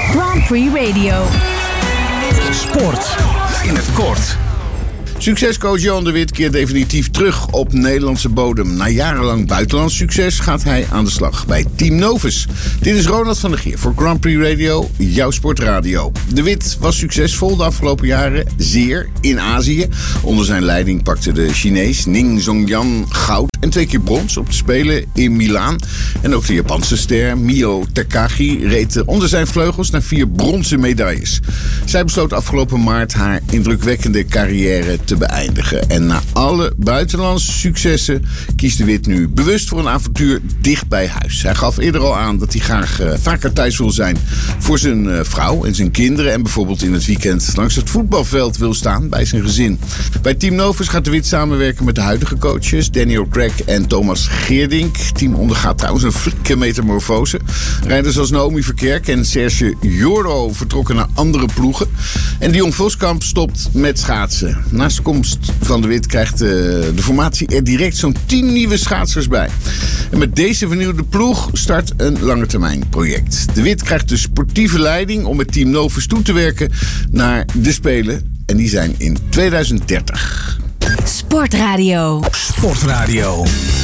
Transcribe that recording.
Grand Prix Radio. Sport in het kort. Succescoach Johan de Wit keert definitief terug op Nederlandse bodem. Na jarenlang buitenlands succes gaat hij aan de slag bij Team Novus. Dit is Ronald van der Geer voor Grand Prix Radio, jouw sportradio. De Wit was succesvol de afgelopen jaren, zeer, in Azië. Onder zijn leiding pakte de Chinees Ning Zhongyan goud en 2 keer brons op de Spelen in Milaan. En ook de Japanse ster Mio Takagi reed onder zijn vleugels naar 4 bronzen medailles. Zij besloot afgelopen maart haar indrukwekkende carrière te beëindigen. En na alle buitenlandse successen kiest de Wit nu bewust voor een avontuur dicht bij huis. Hij gaf eerder al aan dat hij graag vaker thuis wil zijn voor zijn vrouw en zijn kinderen. En bijvoorbeeld in het weekend langs het voetbalveld wil staan bij zijn gezin. Bij Team Novus gaat de Wit samenwerken met de huidige coaches Daniel Craig en Thomas Geerdink. Het team ondergaat trouwens een flinke metamorfose. Rijders als Naomi Verkerk en Serge Joro vertrokken naar andere ploegen. En Dion Voskamp stopt met schaatsen. Naast de komst van de Wit krijgt de formatie er direct zo'n 10 nieuwe schaatsers bij. En met deze vernieuwde ploeg start een langetermijnproject. De Wit krijgt de sportieve leiding om met Team Novus toe te werken naar de Spelen. En die zijn in 2030. Sportradio. Sportradio.